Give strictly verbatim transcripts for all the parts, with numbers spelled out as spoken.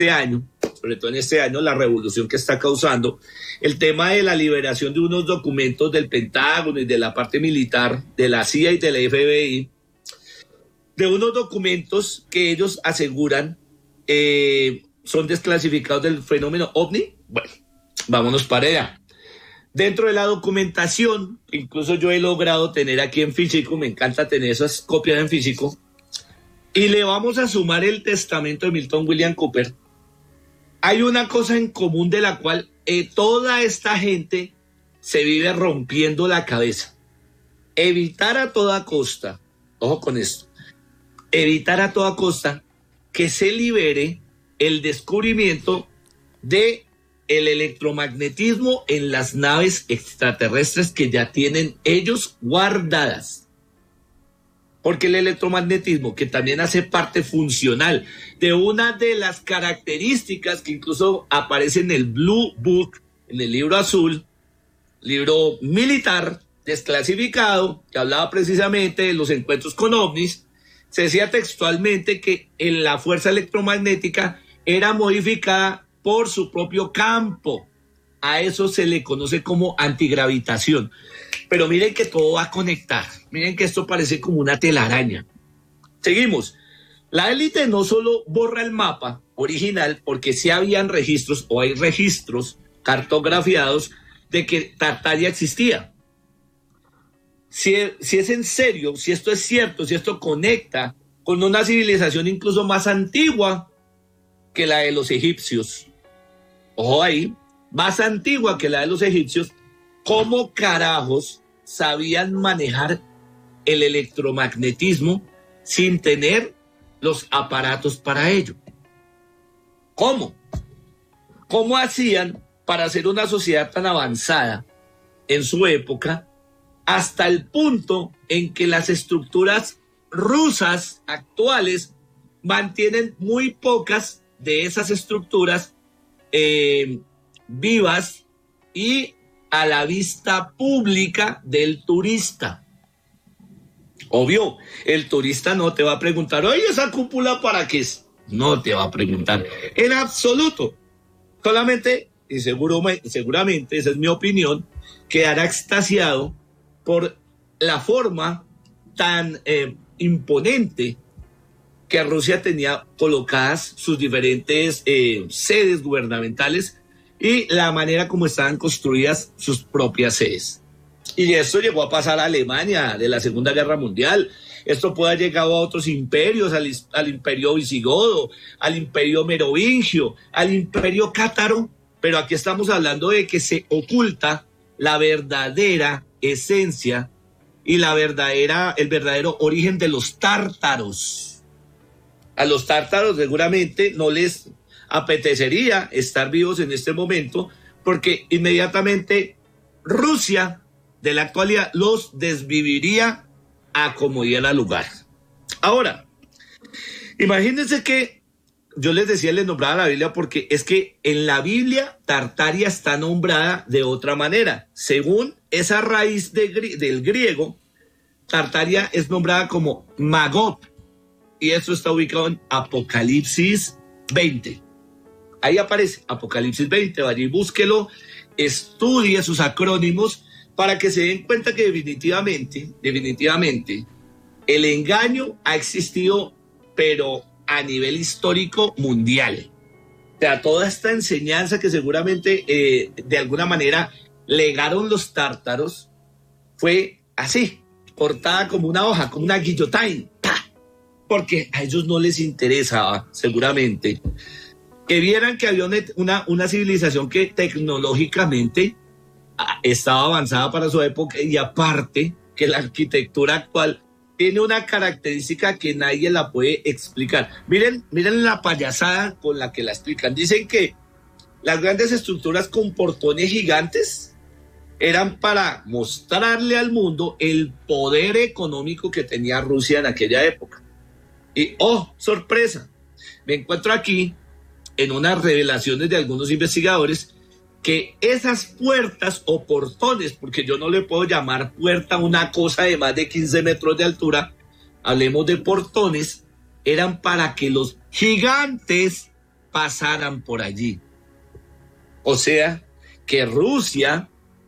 año, sobre todo en este año, la revolución que está causando, el tema de la liberación de unos documentos del Pentágono y de la parte militar, de la C I A y de la F B I, de unos documentos que ellos aseguran eh, son desclasificados del fenómeno OVNI. Bueno, vámonos para allá. Dentro de la documentación, incluso yo he logrado tener aquí en físico, me encanta tener esas copias en físico, y le vamos a sumar el testamento de Milton William Cooper. Hay una cosa en común de la cual eh, toda esta gente se vive rompiendo la cabeza. Evitar a toda costa, ojo con esto, evitar a toda costa que se libere el descubrimiento de el electromagnetismo en las naves extraterrestres que ya tienen ellos guardadas. Porque el electromagnetismo, que también hace parte funcional de una de las características que incluso aparece en el Blue Book, en el libro azul, libro militar desclasificado, que hablaba precisamente de los encuentros con ovnis, se decía textualmente que en la fuerza electromagnética era modificada por su propio campo. A eso se le conoce como antigravitación. Pero miren que todo va a conectar. Miren que esto parece como una telaraña. Seguimos. La élite no solo borra el mapa original, porque sí habían registros, o hay registros cartografiados, de que Tartaria existía. Si, si es en serio, si esto es cierto, si esto conecta con una civilización incluso más antigua que la de los egipcios, ojo ahí, más antigua que la de los egipcios, ¿cómo carajos sabían manejar el electromagnetismo sin tener los aparatos para ello? ¿Cómo? ¿Cómo hacían para ser una sociedad tan avanzada en su época, hasta el punto en que las estructuras rusas actuales mantienen muy pocas de esas estructuras eh, vivas y a la vista pública del turista? Obvio, el turista no te va a preguntar, oye, ¿esa cúpula para qué es? No te va a preguntar en absoluto. Solamente, y seguro, seguramente, esa es mi opinión, quedará extasiado por la forma tan eh, imponente que Rusia tenía colocadas sus diferentes eh, sedes gubernamentales y la manera como estaban construidas sus propias sedes. Y esto llegó a pasar a Alemania de la Segunda Guerra Mundial. Esto puede haber llegado a otros imperios, al, al imperio visigodo, al imperio merovingio, al imperio cátaro, pero aquí estamos hablando de que se oculta la verdadera esencia y la verdadera, el verdadero origen de los tártaros. A los tártaros seguramente no les apetecería estar vivos en este momento, porque inmediatamente Rusia de la actualidad los desviviría a como diera lugar. Ahora, imagínense que yo les decía, les nombraba la Biblia porque es que en la Biblia Tartaria está nombrada de otra manera. Según esa raíz de, del griego, Tartaria es nombrada como Magog, y eso está ubicado en Apocalipsis veinte. Ahí aparece Apocalipsis veinte, vaya y búsquelo, estudie sus acrónimos para que se den cuenta que definitivamente, definitivamente, el engaño ha existido, pero a nivel histórico mundial. O sea, toda esta enseñanza que seguramente eh, de alguna manera legaron los tártaros fue así, cortada como una hoja, como una guillotine, porque a ellos no les interesaba seguramente que vieran que había una, una civilización que tecnológicamente estaba avanzada para su época, y aparte que la arquitectura actual tiene una característica que nadie la puede explicar. Miren, miren la payasada con la que la explican. Dicen que las grandes estructuras con portones gigantes eran para mostrarle al mundo el poder económico que tenía Rusia en aquella época. Y, oh, sorpresa, me encuentro aquí en unas revelaciones de algunos investigadores que esas puertas o portones, porque yo no le puedo llamar puerta a una cosa de más de quince metros de altura, hablemos de portones, eran para que los gigantes pasaran por allí. O sea, que Rusia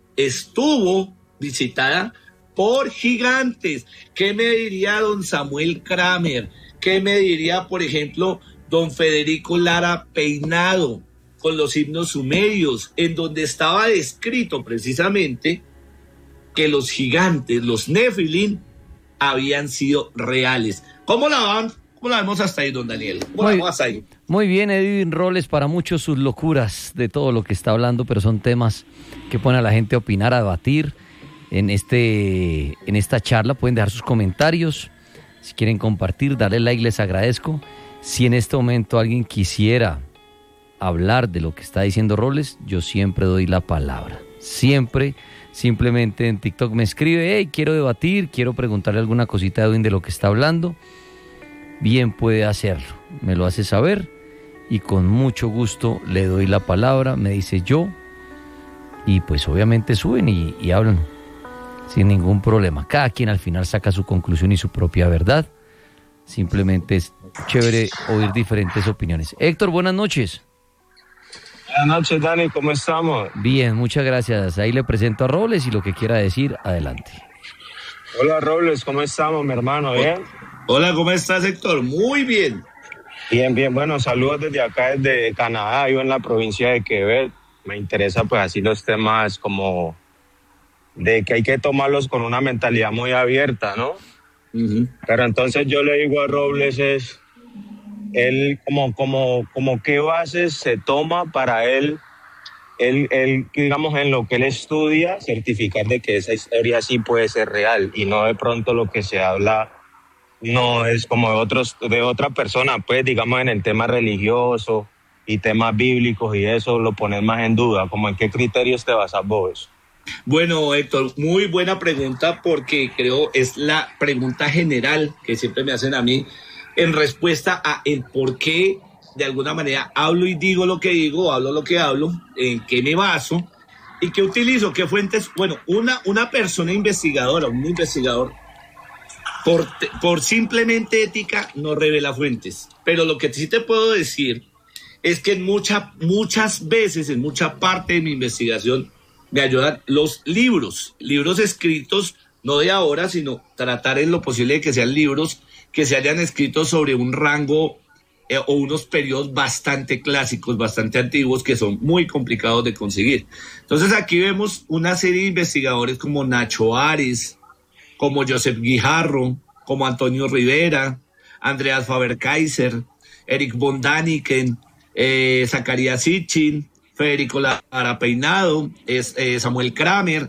estuvo visitada por gigantes. ¿Qué me diría don Samuel Kramer? ¿Qué me diría, por ejemplo, don Federico Lara Peinado con los himnos sumerios, en donde estaba descrito precisamente que los gigantes, los Nefilim, habían sido reales? ¿Cómo la van? ¿Cómo la vemos hasta ahí, don Daniel? ¿Cómo muy, la vemos ahí? Muy bien, Edwin Roles, para muchos sus locuras de todo lo que está hablando, pero son temas que ponen a la gente a opinar, a debatir en, este, en esta charla. Pueden dejar sus comentarios, si quieren compartir, darle like, les agradezco. Si en este momento alguien quisiera hablar de lo que está diciendo Roles, yo siempre doy la palabra. Siempre, simplemente en TikTok me escribe, hey, quiero debatir, quiero preguntarle alguna cosita a Edwin de lo que está hablando. Bien puede hacerlo, me lo hace saber y con mucho gusto le doy la palabra, me dice yo, y pues obviamente suben y, y hablan sin ningún problema. Cada quien al final saca su conclusión y su propia verdad. Simplemente es chévere oír diferentes opiniones. Héctor, buenas noches. Buenas noches, Dani, ¿cómo estamos? Bien, muchas gracias. Ahí le presento a Robles y lo que quiera decir, adelante. Hola, Robles, ¿cómo estamos, mi hermano? ¿Bien? Hola, ¿cómo estás, Héctor? Muy bien. Bien, bien. Bueno, saludos desde acá, desde Canadá. Vivo en la provincia de Quebec. Me interesa, pues, así los temas como de que hay que tomarlos con una mentalidad muy abierta, ¿no? Uh-huh. Pero entonces yo le digo a Robles es, él, como, como, como qué bases se toma para él, él, él, digamos, en lo que él estudia, certificar de que esa historia sí puede ser real y no de pronto lo que se habla no es como de otros, de otra persona, pues digamos en el tema religioso y temas bíblicos y eso lo pones más en duda, como en qué criterios te basas vos. Bueno, Héctor, muy buena pregunta porque creo es la pregunta general que siempre me hacen a mí en respuesta a el por qué de alguna manera hablo y digo lo que digo, hablo lo que hablo, en qué me baso y qué utilizo, qué fuentes. Bueno, una, una persona investigadora, un investigador, Por, por simplemente ética no revela fuentes, pero lo que sí te puedo decir es que en mucha, muchas veces, en mucha parte de mi investigación me ayudan los libros, libros escritos no de ahora, sino tratar en lo posible de que sean libros que se hayan escrito sobre un rango eh, o unos periodos bastante clásicos, bastante antiguos, que son muy complicados de conseguir. Entonces aquí vemos una serie de investigadores como Nacho Ares, como Joseph Guijarro, como Antonio Rivera, Andreas Faber-Kaiser, Eric von Daniken, eh, Zacarías Sitchin, Federico Lara Peinado, es, eh, Samuel Kramer.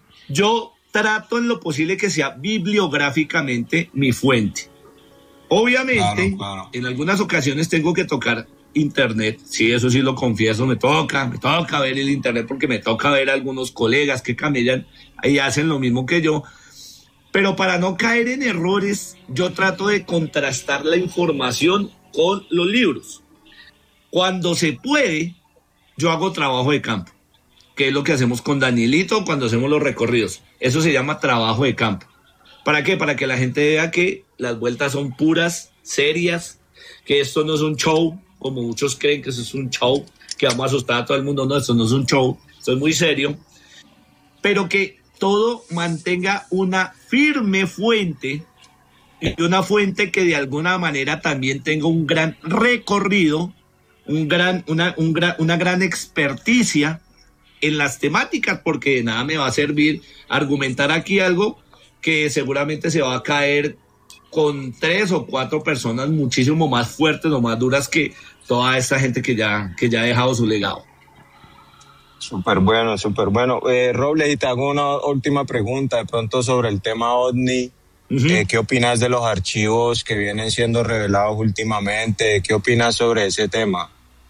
Yo trato en lo posible que sea bibliográficamente mi fuente. Obviamente, claro, claro. En algunas ocasiones tengo que tocar internet, sí, eso sí lo confieso, me toca, me toca ver el internet porque me toca ver a algunos colegas que camellan y hacen lo mismo que yo. Pero para no caer en errores, yo trato de contrastar la información con los libros. Cuando se puede, yo hago trabajo de campo, que es lo que hacemos con Danielito cuando hacemos los recorridos. Eso se llama trabajo de campo. ¿Para qué? Para que la gente vea que las vueltas son puras, serias, que esto no es un show, como muchos creen que eso es un show, que vamos a asustar a todo el mundo. No, esto no es un show, esto es muy serio. Pero que todo mantenga una firme fuente y una fuente que de alguna manera también tenga un gran recorrido, un gran, una, un gran, una gran experticia en las temáticas, porque de nada me va a servir argumentar aquí algo que seguramente se va a caer con tres o cuatro personas muchísimo más fuertes o más duras que toda esta gente que ya, que ya ha dejado su legado. Súper bueno, súper bueno. Eh, Robles, y te hago una última pregunta de pronto sobre el tema OVNI. Uh-huh. Eh, ¿Qué opinas de los archivos que vienen siendo revelados últimamente? ¿Qué opinas sobre ese tema?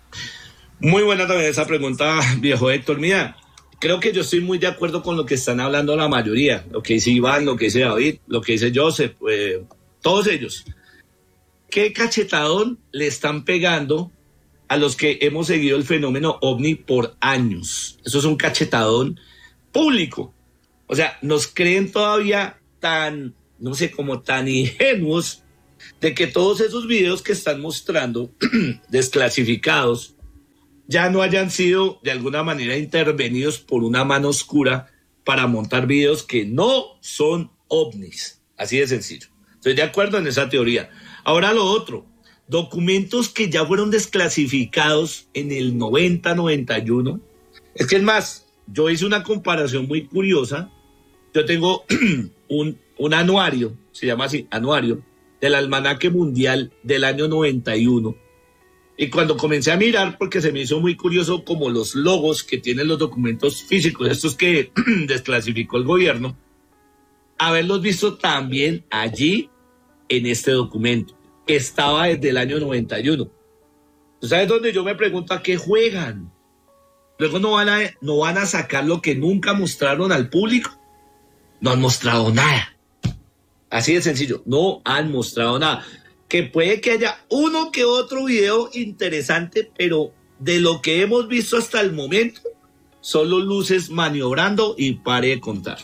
Muy buena también esa pregunta, viejo Héctor. Mira, creo que yo estoy muy de acuerdo con lo que están hablando la mayoría. Lo que dice Iván, lo que dice David, lo que dice Joseph, eh, todos ellos. ¿Qué cachetadón le están pegando a los que hemos seguido el fenómeno OVNI por años? Eso es un cachetadón público. O sea, nos creen todavía tan, no sé, como tan ingenuos de que todos esos videos que están mostrando desclasificados ya no hayan sido de alguna manera intervenidos por una mano oscura para montar videos que no son ovnis. Así de sencillo. Estoy de acuerdo en esa teoría. Ahora lo otro, documentos que ya fueron desclasificados en el noventa, noventa y uno. Es que es más, yo hice una comparación muy curiosa. Yo tengo un, un anuario, se llama así, anuario, del Almanaque Mundial del año noventa y uno. Y cuando comencé a mirar, porque se me hizo muy curioso como los logos que tienen los documentos físicos, estos que desclasificó el gobierno, haberlos visto también allí en este documento, que estaba desde el año noventa y uno. ¿Tú sabes dónde yo me pregunto a qué juegan? Luego no van a, no van a sacar lo que nunca mostraron al público. No han mostrado nada. Así de sencillo, no han mostrado nada. Que puede que haya uno que otro video interesante, pero de lo que hemos visto hasta el momento, solo luces maniobrando y pare de contar.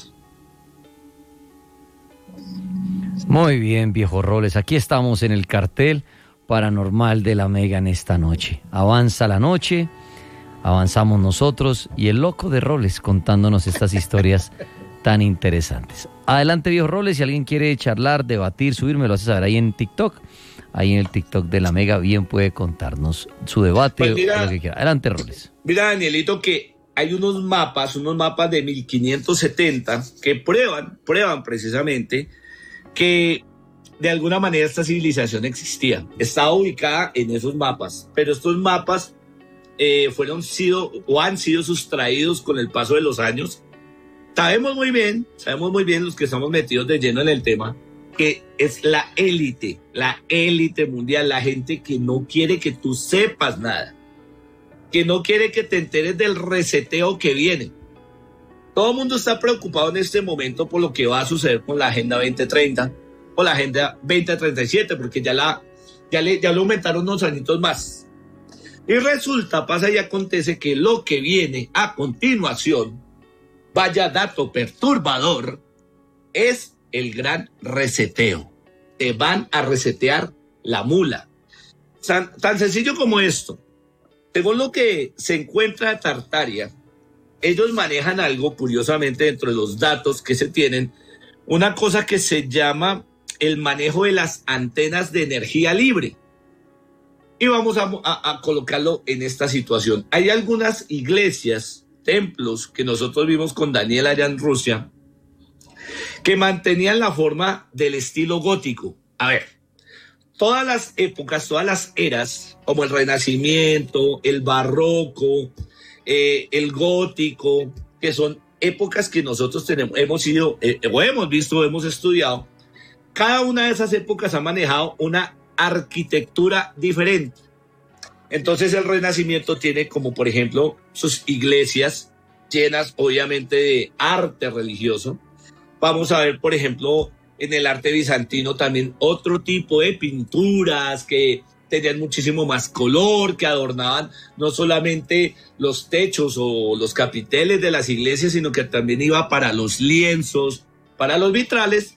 Muy bien, viejo Roles. Aquí estamos en el cartel paranormal de la Mega en esta noche. Avanza la noche, avanzamos nosotros y el loco de Roles contándonos estas historias tan interesantes. Adelante, viejo Roles, si alguien quiere charlar, debatir, subir, me lo hace saber ahí en TikTok. Ahí en el TikTok de la Mega bien puede contarnos su debate pues mira, o lo que quiera. Adelante, Roles. Mira, Danielito, que hay unos mapas, unos mapas de mil quinientos setenta que prueban, prueban precisamente que de alguna manera esta civilización existía. Estaba ubicada en esos mapas, pero estos mapas eh, fueron sido o han sido sustraídos con el paso de los años. Sabemos muy bien, sabemos muy bien los que estamos metidos de lleno en el tema, que es la élite, la élite mundial, la gente que no quiere que tú sepas nada, que no quiere que te enteres del reseteo que viene. Todo el mundo está preocupado en este momento por lo que va a suceder con la Agenda veinte treinta o la Agenda veinte treinta y siete, porque ya, la, ya, le, ya le aumentaron unos añitos más. Y resulta, pasa y acontece que lo que viene a continuación, vaya dato perturbador, es el gran reseteo. Te van a resetear la mula. Tan, tan sencillo como esto. Según lo que se encuentra en Tartaria, ellos manejan algo, curiosamente, dentro de los datos que se tienen, una cosa que se llama el manejo de las antenas de energía libre. Y vamos a, a, a colocarlo en esta situación. Hay algunas iglesias, templos, que nosotros vimos con Daniel allá en Rusia, que mantenían la forma del estilo gótico. A ver, todas las épocas, todas las eras, como el Renacimiento, el Barroco, eh, el Gótico, que son épocas que nosotros tenemos, hemos ido, eh, o hemos visto, hemos estudiado, cada una de esas épocas ha manejado una arquitectura diferente. Entonces el Renacimiento tiene como, por ejemplo, sus iglesias llenas, obviamente, de arte religioso. Vamos a ver, por ejemplo, en el arte bizantino también otro tipo de pinturas que tenían muchísimo más color, que adornaban no solamente los techos o los capiteles de las iglesias, sino que también iba para los lienzos, para los vitrales.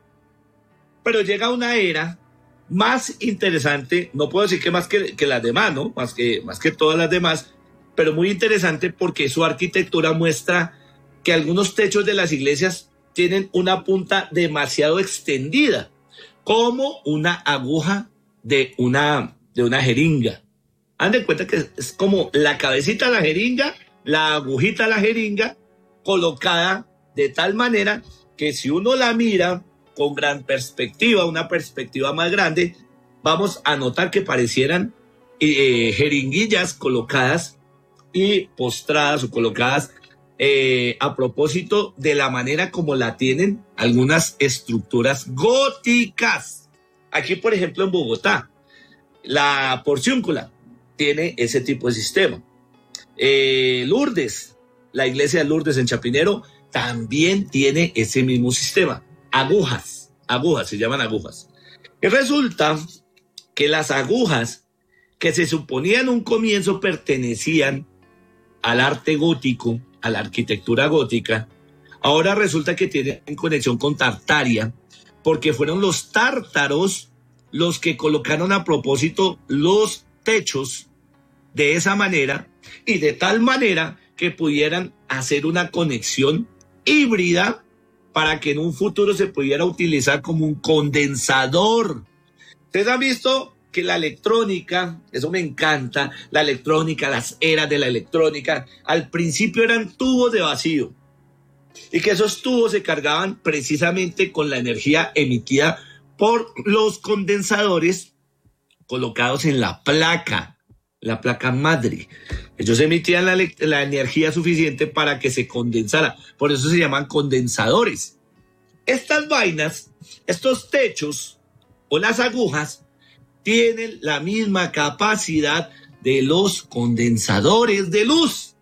Pero llega una era más interesante, no puedo decir que más que, que las demás, ¿no? Más que, más que todas las demás, pero muy interesante porque su arquitectura muestra que algunos techos de las iglesias tienen una punta demasiado extendida, como una aguja de una, de una jeringa. Hagan de cuenta que es como la cabecita de la jeringa, la agujita de la jeringa, colocada de tal manera que si uno la mira con gran perspectiva, una perspectiva más grande, vamos a notar que parecieran eh, jeringuillas colocadas y postradas o colocadas Eh, a propósito de la manera como la tienen algunas estructuras góticas. Aquí, por ejemplo, en Bogotá, la Porciúncula tiene ese tipo de sistema. Eh, Lourdes, la iglesia de Lourdes en Chapinero, también tiene ese mismo sistema. Agujas, agujas, se llaman agujas. Y resulta que las agujas que se suponía en un comienzo pertenecían al arte gótico, a la arquitectura gótica, ahora resulta que tienen conexión con Tartaria, porque fueron los tártaros los que colocaron a propósito los techos de esa manera y de tal manera que pudieran hacer una conexión híbrida para que en un futuro se pudiera utilizar como un condensador. Ustedes han visto que la electrónica, eso me encanta, la electrónica, las eras de la electrónica, al principio eran tubos de vacío y que esos tubos se cargaban precisamente con la energía emitida por los condensadores colocados en la placa, la placa madre. Ellos emitían la, la energía suficiente para que se condensara, por eso se llaman condensadores. Estas vainas, estos techos o las agujas tienen la misma capacidad de los condensadores de luz.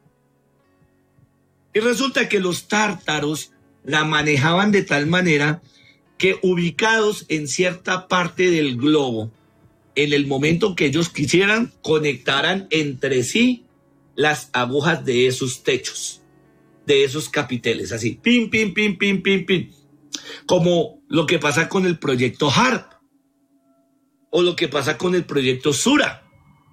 Y resulta que los tártaros la manejaban de tal manera que ubicados en cierta parte del globo, en el momento que ellos quisieran, conectaran entre sí las agujas de esos techos, de esos capiteles, así, pim, pim, pim, pim, pim, pim, como lo que pasa con el proyecto HARP, o lo que pasa con el proyecto Sura.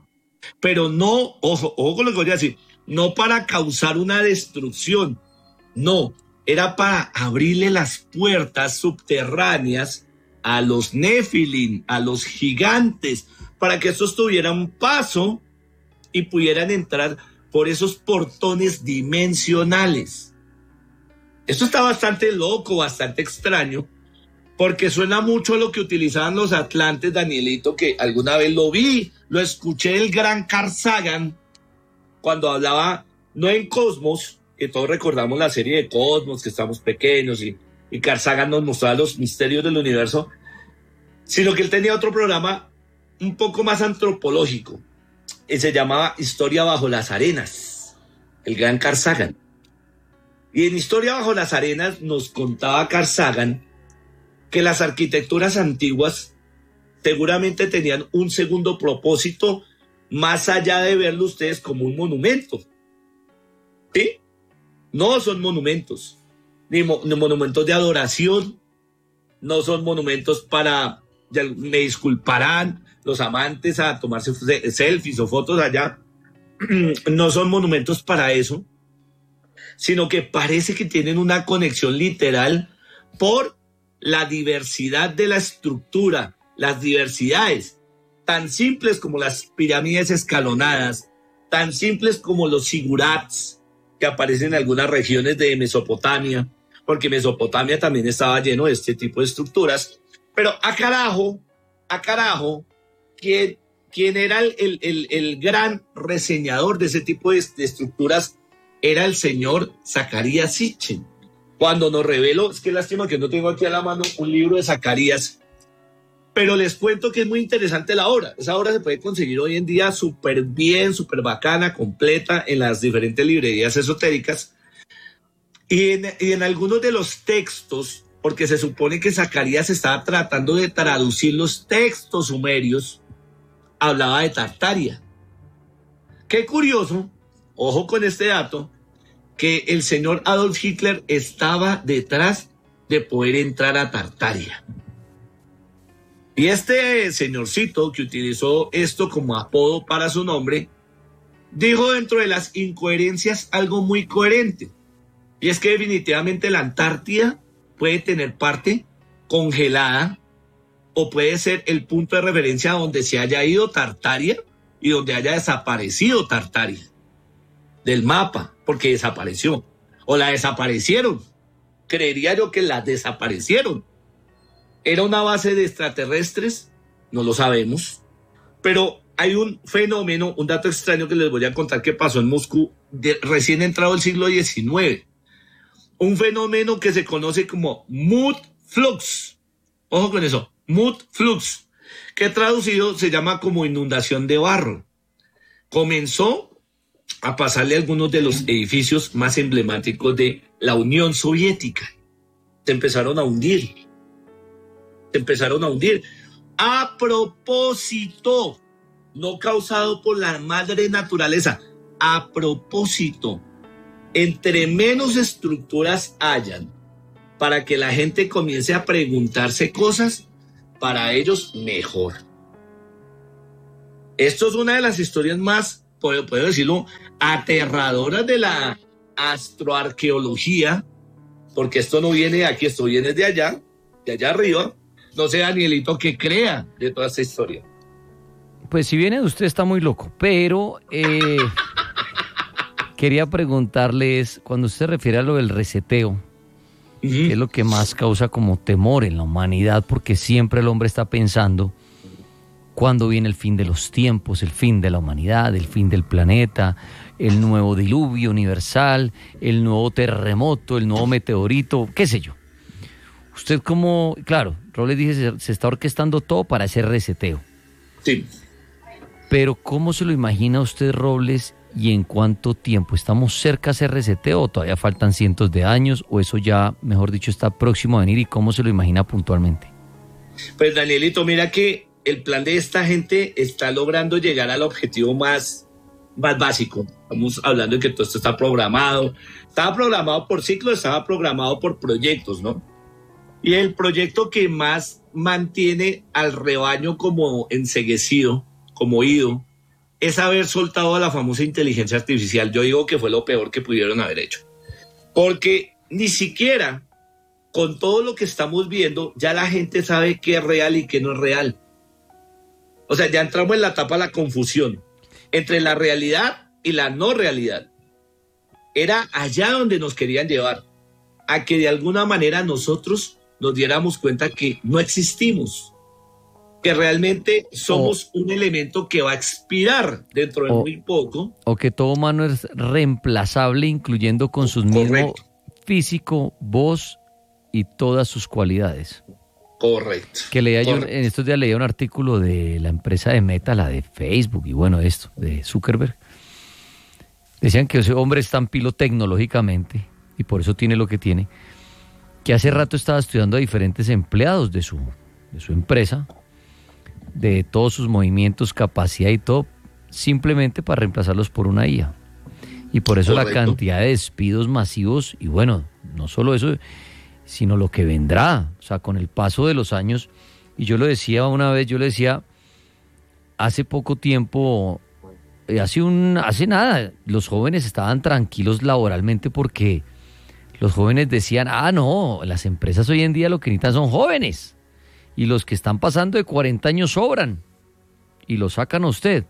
Pero no, ojo, ojo con lo que voy a decir, no para causar una destrucción, no, era para abrirle las puertas subterráneas a los Nefilim, a los gigantes, para que estos tuvieran paso y pudieran entrar por esos portones dimensionales. Esto está bastante loco, bastante extraño, porque suena mucho a lo que utilizaban los atlantes, Danielito, que alguna vez lo vi, lo escuché del gran Carl Sagan, cuando hablaba, no en Cosmos, que todos recordamos la serie de Cosmos, que estamos pequeños, y, y Carl Sagan nos mostraba los misterios del universo, sino que él tenía otro programa un poco más antropológico, y se llamaba Historia bajo las arenas, el gran Carl Sagan. Y en Historia bajo las arenas nos contaba Carl Sagan que las arquitecturas antiguas seguramente tenían un segundo propósito más allá de verlo ustedes como un monumento. ¿Sí? No son monumentos, ni, mo- ni monumentos de adoración, no son monumentos para, ya me disculparán los amantes a tomarse selfies o fotos allá, no son monumentos para eso, sino que parece que tienen una conexión literal por la diversidad de la estructura, las diversidades, tan simples como las pirámides escalonadas, tan simples como los zigurats que aparecen en algunas regiones de Mesopotamia, porque Mesopotamia también estaba lleno de este tipo de estructuras. Pero a carajo, a carajo, ¿quién, quién era el, el, el, el gran reseñador de ese tipo de, de estructuras? Era el señor Zacarías Sitchin. Cuando nos reveló, es que lástima que no tengo aquí a la mano un libro de Zacarías, pero les cuento que es muy interesante la obra. Esa obra se puede conseguir hoy en día súper bien, súper bacana, completa en las diferentes librerías esotéricas. Y en, y en algunos de los textos, porque se supone que Zacarías estaba tratando de traducir los textos sumerios, hablaba de Tartaria. Qué curioso, ojo con este dato, que el señor Adolf Hitler estaba detrás de poder entrar a Tartaria. Y este señorcito que utilizó esto como apodo para su nombre, dijo dentro de las incoherencias algo muy coherente. Y es que definitivamente la Antártida puede tener parte congelada o puede ser el punto de referencia donde se haya ido Tartaria y donde haya desaparecido Tartaria del mapa, porque desapareció, o la desaparecieron. Creería yo que la desaparecieron. ¿Era una base de extraterrestres? No lo sabemos. Pero hay un fenómeno, un dato extraño que les voy a contar que pasó en Moscú de, recién entrado el siglo diecinueve. Un fenómeno que se conoce como Mud Flux. Ojo con eso, Mud Flux, que traducido se llama como inundación de barro. Comenzó a pasarle a algunos de los edificios más emblemáticos de la Unión Soviética. Se empezaron a hundir. Se empezaron a hundir. A propósito, no causado por la madre naturaleza, a propósito. Entre menos estructuras hayan para que la gente comience a preguntarse cosas, para ellos, mejor. Esto es una de las historias más, puedo, puedo decirlo, aterradoras de la astroarqueología, porque esto no viene de aquí, esto viene de allá, de allá arriba. No sé, Danielito, ¿qué crea de toda esta historia? Pues si viene de usted está muy loco, pero eh, quería preguntarles, cuando usted se refiere a lo del reseteo, uh-huh. ¿qué es lo que más causa como temor en la humanidad? Porque siempre el hombre está pensando cuándo viene el fin de los tiempos, el fin de la humanidad, el fin del planeta, el nuevo diluvio universal, el nuevo terremoto, el nuevo meteorito, qué sé yo. Usted como, claro, Robles dice, se, se está orquestando todo para ese reseteo. Sí. Pero ¿cómo se lo imagina usted, Robles, y en cuánto tiempo? ¿Estamos cerca de ese reseteo o todavía faltan cientos de años? ¿O eso ya, mejor dicho, está próximo a venir? ¿Y cómo se lo imagina puntualmente? Pues, Danielito, mira que el plan de esta gente está logrando llegar al objetivo más, más básico. Estamos hablando de que todo esto está programado. Estaba programado por ciclos, estaba programado por proyectos, ¿no? Y el proyecto que más mantiene al rebaño como enceguecido, como oído, es haber soltado a la famosa inteligencia artificial. Yo digo que fue lo peor que pudieron haber hecho. Porque ni siquiera con todo lo que estamos viendo, ya la gente sabe qué es real y qué no es real. O sea, ya entramos en la etapa de la confusión entre la realidad y la no realidad. Era allá donde nos querían llevar, a que de alguna manera nosotros nos diéramos cuenta que no existimos, que realmente somos o, un elemento que va a expirar dentro de o, muy poco. O que todo humano es reemplazable, incluyendo con sus mismos físico, voz y todas sus cualidades. Correcto. Que leía Correcto. yo, en estos días leía un artículo de la empresa de Meta, la de Facebook, y bueno, esto, de Zuckerberg. Decían que ese hombre es tan pilo tecnológicamente, y por eso tiene lo que tiene, que hace rato estaba estudiando a diferentes empleados de su, de su empresa, de todos sus movimientos, capacidad y todo, simplemente para reemplazarlos por una I A. Y por eso Correcto. La cantidad de despidos masivos, y bueno, no solo eso, sino lo que vendrá, o sea, con el paso de los años. Y yo lo decía una vez, yo le decía, hace poco tiempo, hace, un, hace nada, los jóvenes estaban tranquilos laboralmente porque los jóvenes decían, ah, no, las empresas hoy en día lo que necesitan son jóvenes. Y los que están pasando de cuarenta años sobran y lo sacan a usted.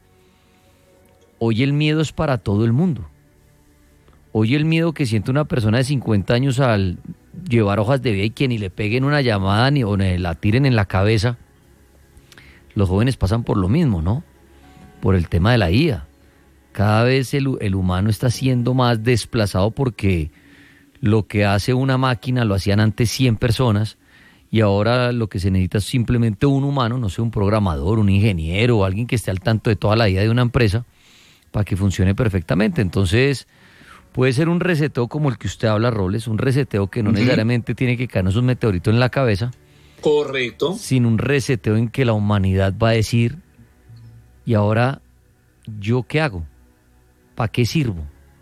Hoy el miedo es para todo el mundo. Hoy el miedo que siente una persona de cincuenta años al llevar hojas de vida y que ni le peguen una llamada ni o la tiren en la cabeza. Los jóvenes pasan por lo mismo, ¿no? Por el tema de la I A. Cada vez el, el humano está siendo más desplazado porque lo que hace una máquina lo hacían antes cien personas. Y ahora lo que se necesita es simplemente un humano, no sé, un programador, un ingeniero o alguien que esté al tanto de toda la idea de una empresa para que funcione perfectamente. Entonces, puede ser un reseteo como el que usted habla, Robles, un reseteo que no uh-huh. necesariamente tiene que caernos un meteorito en la cabeza. Correcto. Sino un reseteo en que la humanidad va a decir, ¿y ahora yo qué hago? ¿Para qué sirvo?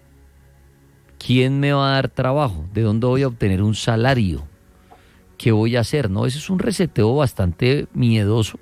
¿Quién me va a dar trabajo? ¿De dónde voy a obtener un salario? ¿Qué voy a hacer? No, ese es un reseteo bastante miedoso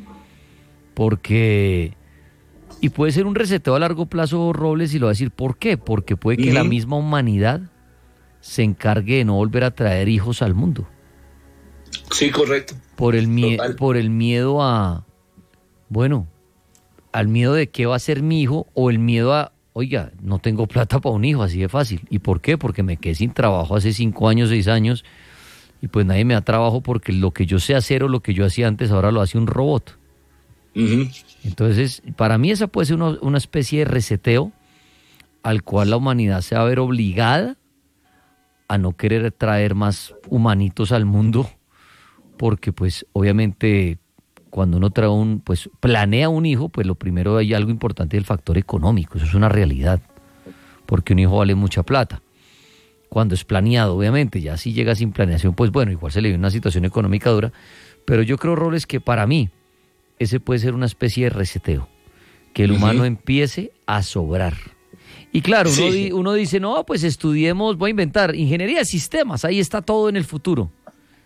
porque, y puede ser un reseteo a largo plazo, Robles, y lo va a decir, ¿por qué? Porque puede que uh-huh. la misma humanidad se encargue de no volver a traer hijos al mundo. Sí, correcto. Por el, mie- por el miedo a, bueno, al miedo de qué va a ser mi hijo o el miedo a, oiga, no tengo plata para un hijo, así de fácil. ¿Y por qué? Porque me quedé sin trabajo hace cinco años, seis años, y pues nadie me da trabajo porque lo que yo sé hacer o lo que yo hacía antes ahora lo hace un robot. Uh-huh. Entonces, para mí esa puede ser una, una especie de reseteo al cual la humanidad se va a ver obligada a no querer traer más humanitos al mundo, porque pues obviamente cuando uno trae un, pues planea un hijo, pues lo primero hay algo importante del factor económico, eso es una realidad, porque un hijo vale mucha plata. Cuando es planeado, obviamente, ya si llega sin planeación, pues bueno, igual se le viene una situación económica dura, pero yo creo, Robles, que para mí ese puede ser una especie de reseteo, que el humano uh-huh. empiece a sobrar. Y claro, uno, sí. di, uno dice, no, pues estudiemos, voy a inventar, ingeniería de sistemas, ahí está todo en el futuro.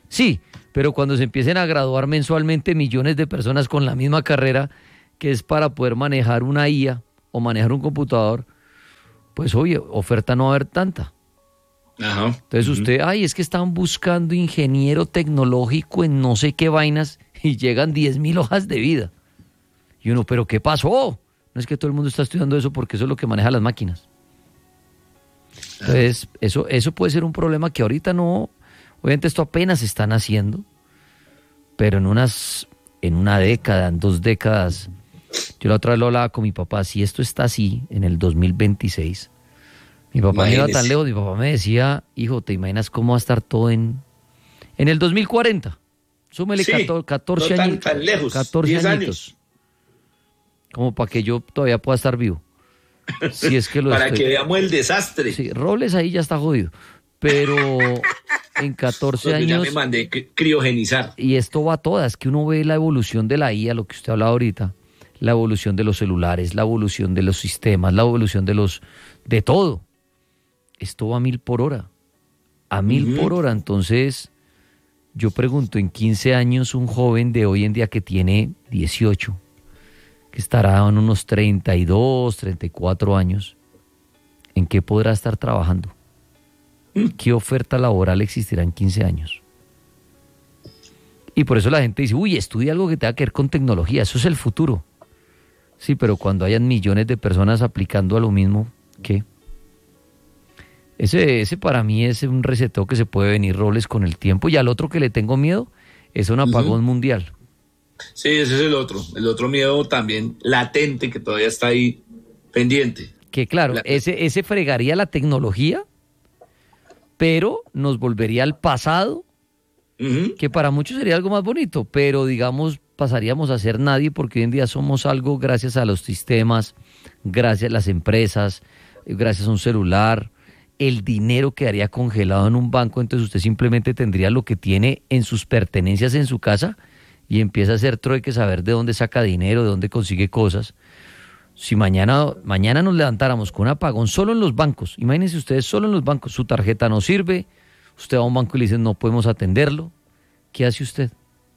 Sí, pero cuando se empiecen a graduar mensualmente millones de personas con la misma carrera, que es para poder manejar una I A o manejar un computador, pues oye, oferta no va a haber tanta. Ajá. Entonces Uh-huh. usted, ay, es que están buscando ingeniero tecnológico en no sé qué vainas y llegan diez mil hojas de vida. Y uno, ¿pero qué pasó? No es que todo el mundo está estudiando eso porque eso es lo que maneja las máquinas. Entonces, eso, eso puede ser un problema que ahorita no, obviamente esto apenas están haciendo, pero en unas, en una década, en dos décadas, yo la otra vez lo hablaba con mi papá, si esto está así en el dos mil veintiséis, mi papá no iba tan lejos, mi papá me decía, hijo, ¿te imaginas cómo va a estar todo en, en el dos mil cuarenta? Súmele Sí, catorce, catorce no tan, añitos. tan lejos, catorce diez añitos. años. Como para que yo todavía pueda estar vivo. Si es que lo Para estoy. que veamos el desastre. Sí, Robles ahí ya está jodido. Pero en catorce Donde años. ya me mandé cri- criogenizar. Y esto va a todas, que uno ve la evolución de la I A, lo que usted hablaba ahorita, la evolución de los celulares, la evolución de los sistemas, la evolución de los. de todo. Esto va a mil por hora. A mil Ujú. por hora. Entonces, yo pregunto, en quince años, un joven de hoy en día que tiene dieciocho, que estará en unos treinta y dos, treinta y cuatro años, ¿en qué podrá estar trabajando? ¿Qué oferta laboral existirá en quince años? Y por eso la gente dice, uy, estudia algo que tenga que ver con tecnología, eso es el futuro. Sí, pero cuando hayan millones de personas aplicando a lo mismo, ¿qué? Ese, ese para mí es un reseteo que se puede venir, Roles, con el tiempo. Y al otro que le tengo miedo es un apagón Ujú. mundial. Sí, ese es el otro. El otro miedo también latente que todavía está ahí pendiente. Que claro, La- ese, ese fregaría la tecnología, pero nos volvería al pasado, Ujú. que para muchos sería algo más bonito, pero digamos pasaríamos a ser nadie porque hoy en día somos algo gracias a los sistemas, gracias a las empresas, gracias a un celular, el dinero quedaría congelado en un banco, entonces usted simplemente tendría lo que tiene en sus pertenencias en su casa y empieza a hacer trueques, a ver de dónde saca dinero, de dónde consigue cosas. Si mañana, mañana nos levantáramos con un apagón solo en los bancos, imagínense ustedes solo en los bancos, su tarjeta no sirve, usted va a un banco y le dicen no podemos atenderlo, ¿qué hace usted?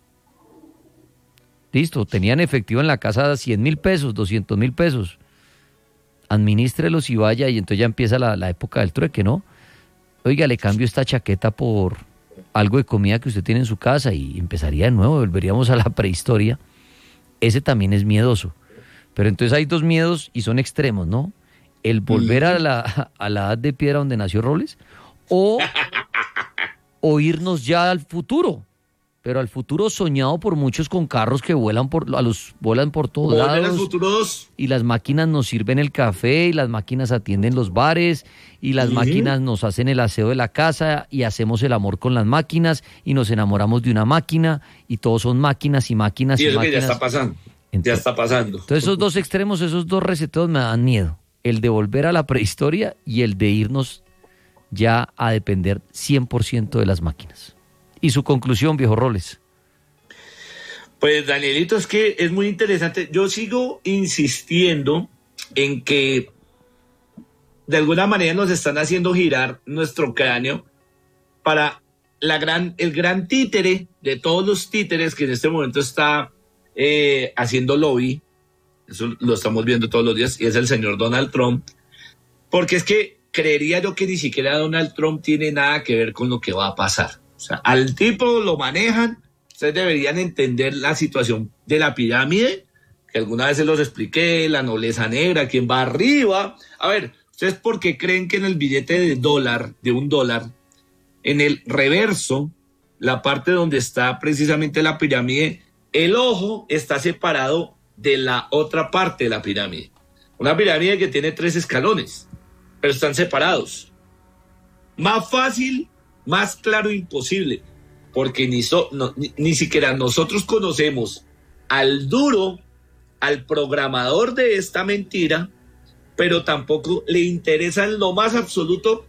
Listo, tenían efectivo en la casa cien mil pesos, doscientos mil pesos, administrelos y vaya, y entonces ya empieza la, la época del trueque, ¿no? Oiga, le cambio esta chaqueta por algo de comida que usted tiene en su casa y empezaría de nuevo, volveríamos a la prehistoria. Ese también es miedoso. Pero entonces hay dos miedos y son extremos, ¿no? El volver a la, a la edad de piedra donde nació Robles o, o irnos ya al futuro. Pero al futuro soñado por muchos con carros que vuelan por, a los, vuelan por todos Volver al lados. futuro dos. Y las máquinas nos sirven el café, y las máquinas atienden los bares, y las Ujú. máquinas nos hacen el aseo de la casa, y hacemos el amor con las máquinas, y nos enamoramos de una máquina, y todos son máquinas y máquinas Y y, eso que ya máquinas. está pasando. Ya Entonces- está pasando. Entonces esos dos extremos, esos dos reseteos me dan miedo. El de volver a la prehistoria y el de irnos ya a depender cien por ciento de las máquinas. Y su conclusión, viejo Roles. Pues Danielito, es que es muy interesante. Yo sigo insistiendo en que de alguna manera nos están haciendo girar nuestro cráneo para la gran, el gran títere de todos los títeres que en este momento está eh, haciendo lobby. Eso lo estamos viendo todos los días y es el señor Donald Trump. Porque es que creería yo que ni siquiera Donald Trump tiene nada que ver con lo que va a pasar. O sea, al tipo lo manejan. Ustedes deberían entender la situación de la pirámide, que alguna vez se los expliqué, la nobleza negra, quién va arriba. A ver, ¿ustedes por qué creen que en el billete de dólar, de un dólar, en el reverso, la parte donde está precisamente la pirámide, el ojo está separado de la otra parte de la pirámide? Una pirámide que tiene tres escalones, pero están separados. Más fácil, más claro, imposible. Porque ni, so, no, ni, ni siquiera nosotros conocemos al duro, al programador de esta mentira, pero tampoco le interesa en lo más absoluto